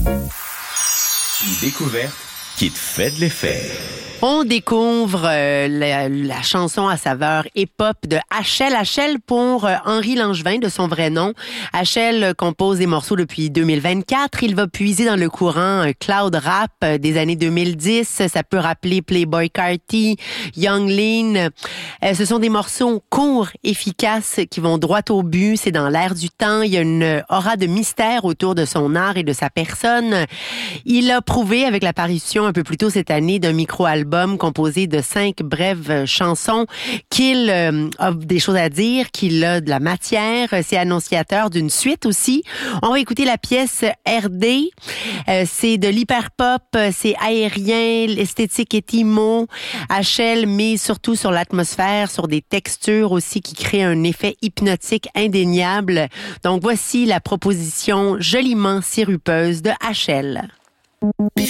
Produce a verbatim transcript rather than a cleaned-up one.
Une découverte qui te fait de l'effet. On découvre euh, la, la chanson à saveur hip-hop de H L. H L pour euh, Henri Langevin, de son vrai nom. H L compose des morceaux depuis deux mille vingt-quatre. Il va puiser dans le courant euh, cloud rap euh, des années deux mille dix. Ça peut rappeler Playboi Carti, Young Lean. Euh, ce sont des morceaux courts, efficaces, qui vont droit au but. C'est dans l'air du temps. Il y a une aura de mystère autour de son art et de sa personne. Il a prouvé avec l'apparition un peu plus tôt cette année d'un micro-album composé de cinq brèves chansons qu'il euh, a des choses à dire, qu'il a de la matière. C'est annonciateur d'une suite aussi. On va écouter la pièce R D. Euh, c'est de l'hyper-pop, c'est aérien, l'esthétique est emo. H L met surtout sur l'atmosphère, sur des textures aussi qui créent un effet hypnotique indéniable. Donc voici la proposition joliment sirupeuse de H L.